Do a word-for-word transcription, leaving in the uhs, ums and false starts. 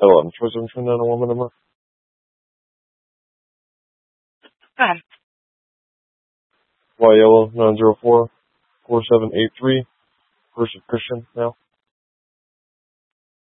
Hello, I'm Choice of Trinidad, a woman number. Hi. Y yellow nine zero four four seven eight three. First of Christian now.